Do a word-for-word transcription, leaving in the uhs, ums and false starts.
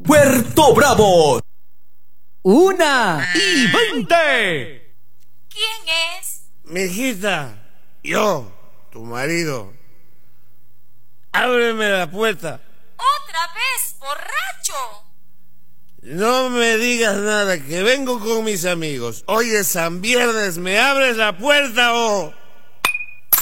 Puerto Bravo. Una Y veinte. ¿Quién es? Mijita, yo, tu marido. Ábreme la puerta. Otra vez, borracho. No me digas nada, que vengo con mis amigos. Hoy es San Viernes, ¿me abres la puerta o...?